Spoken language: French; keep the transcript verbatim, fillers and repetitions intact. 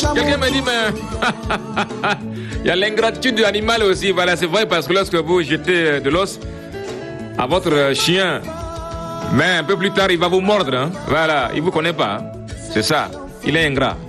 Quelqu'un m'a dit, mais il y a l'ingratitude de l'animal aussi. Voilà, c'est vrai parce que lorsque vous jetez de l'os à votre chien, mais un peu plus tard, il va vous mordre. Hein. Voilà, il vous connaît pas. Hein. C'est ça, il est ingrat.